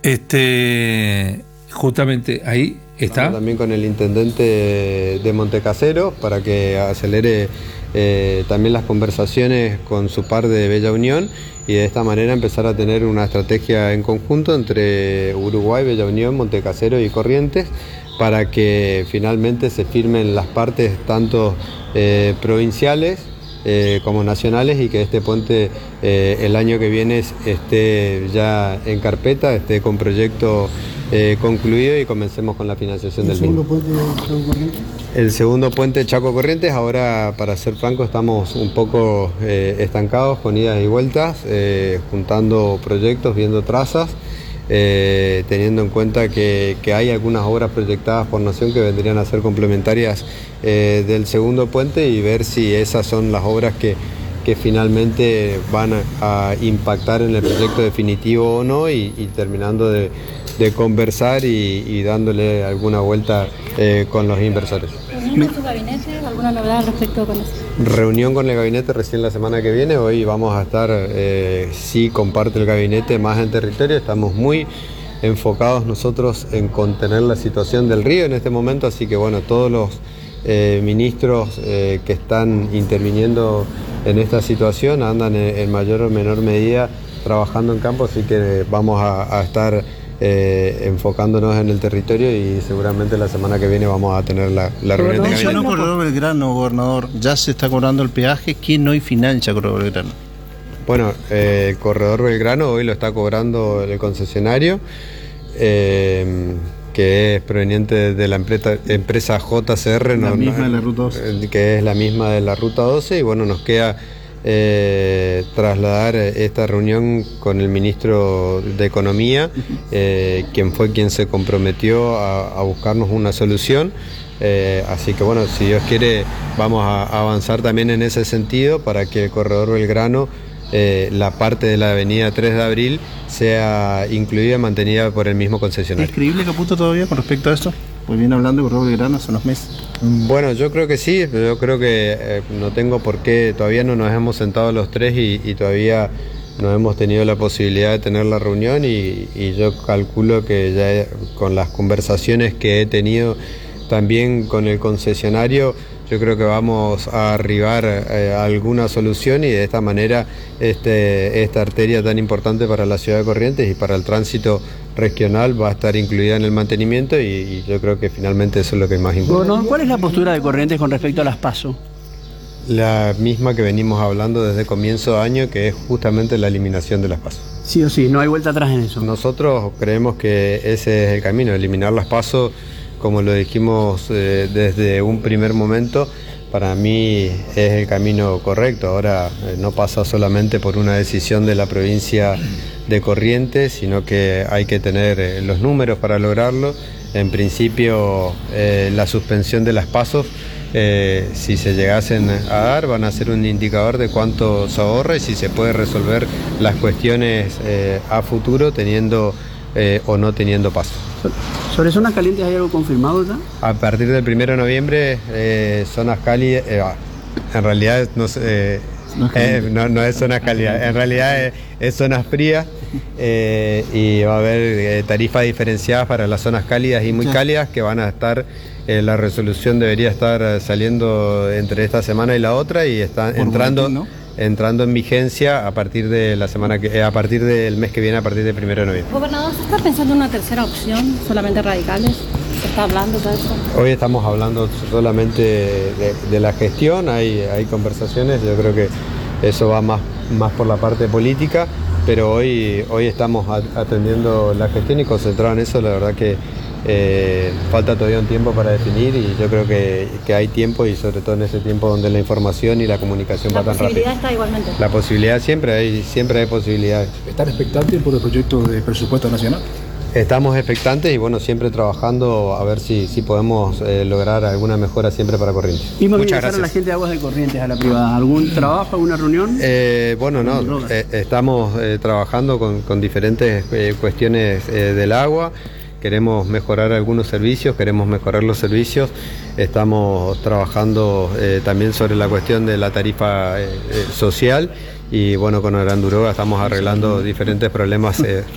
Justamente ahí está. También con el intendente de Montecaseros para que acelere también las conversaciones con su par de Bella Unión y de esta manera empezar a tener una estrategia en conjunto entre Uruguay, Bella Unión, Montecaseros y Corrientes para que finalmente se firmen las partes tanto provinciales como nacionales y que este puente el año que viene esté ya en carpeta, esté con proyecto concluido y comencemos con la financiación del mismo. ¿El segundo puente Chaco Corrientes? Ahora, para ser franco, estamos un poco estancados con idas y vueltas, juntando proyectos, viendo trazas, teniendo en cuenta que hay algunas obras proyectadas por Nación que vendrían a ser complementarias del segundo puente y ver si esas son las obras que finalmente van a impactar en el proyecto definitivo o no y terminando de conversar y dándole alguna vuelta con los inversores. ¿Reunión con su gabinete? ¿Alguna novedad respecto con eso? Reunión con el gabinete recién la semana que viene. Hoy vamos a estar, sí comparte el gabinete más en territorio. Estamos muy enfocados nosotros en contener la situación del río en este momento, así que bueno, todos los ministros que están interviniendo en esta situación andan en mayor o menor medida trabajando en campo, así que vamos a estar enfocándonos en el territorio y seguramente la semana que viene vamos a tener la reunión de gabinete. Mencionó Corredor Belgrano, gobernador, ya se está cobrando el peaje. ¿Quién hoy financia Corredor Belgrano? Bueno, el Corredor Belgrano hoy lo está cobrando el concesionario, que es proveniente de la empresa JCR, la misma de la Ruta 12. Que es la misma de la Ruta 12, y bueno, nos queda trasladar esta reunión con el ministro de Economía, quien se comprometió a buscarnos una solución. Así que bueno, si Dios quiere, vamos a avanzar también en ese sentido para que el Corredor Belgrano, la parte de la avenida 3 de Abril, sea incluida y mantenida por el mismo concesionario. ¿Es creíble Caputo todavía con respecto a esto? Pues viene hablando de Corredor Belgrano hace unos meses. Bueno, yo creo que sí, yo creo que no tengo por qué, todavía no nos hemos sentado los tres y todavía no hemos tenido la posibilidad de tener la reunión y yo calculo que ya con las conversaciones que he tenido también con el concesionario, yo creo que vamos a arribar a alguna solución y de esta manera esta arteria tan importante para la ciudad de Corrientes y para el tránsito regional va a estar incluida en el mantenimiento y yo creo que finalmente eso es lo que más importa. Bueno, ¿cuál es la postura de Corrientes con respecto a las PASO? La misma que venimos hablando desde comienzo de año, que es justamente la eliminación de las PASO. Sí o sí, no hay vuelta atrás en eso. Nosotros creemos que ese es el camino, eliminar las PASO, como lo dijimos desde un primer momento. Para mí es el camino correcto. Ahora no pasa solamente por una decisión de la provincia de Corrientes, sino que hay que tener los números para lograrlo. En principio, la suspensión de las PASO, si se llegasen a dar, van a ser un indicador de cuánto se ahorra y si se puede resolver las cuestiones a futuro teniendo o no teniendo PASO. ¿Sobre zonas calientes hay algo confirmado ya? A partir del 1 de noviembre, zonas cálidas, en realidad no es zonas cálidas, en realidad es zonas frías y va a haber tarifas diferenciadas para las zonas cálidas y muy cálidas que van a estar, la resolución debería estar saliendo entre esta semana y la otra y está entrando en vigencia a partir de a partir del mes que viene, a partir del 1 de noviembre. Gobernador, ¿se está pensando en una tercera opción, solamente radicales? ¿Se está hablando de eso? Hoy estamos hablando solamente de la gestión, hay conversaciones, yo creo que eso va más por la parte política, pero hoy estamos atendiendo la gestión y concentrados en eso. La verdad que falta todavía un tiempo para definir y yo creo que hay tiempo y sobre todo en ese tiempo donde la información y la comunicación va tan rápido. La posibilidad está igualmente. La posibilidad siempre hay posibilidades. ¿Están expectantes por el proyecto de presupuesto nacional? Estamos expectantes y bueno, siempre trabajando a ver si podemos lograr alguna mejora siempre para Corrientes. Muchas gracias a la gente de Aguas de Corrientes, a la privada. ¿Algún trabajo, alguna reunión? Bueno, no, estamos trabajando con diferentes cuestiones del agua. Queremos mejorar algunos servicios, queremos mejorar los servicios. Estamos trabajando también sobre la cuestión de la tarifa social y bueno, con Aranduroga estamos arreglando diferentes problemas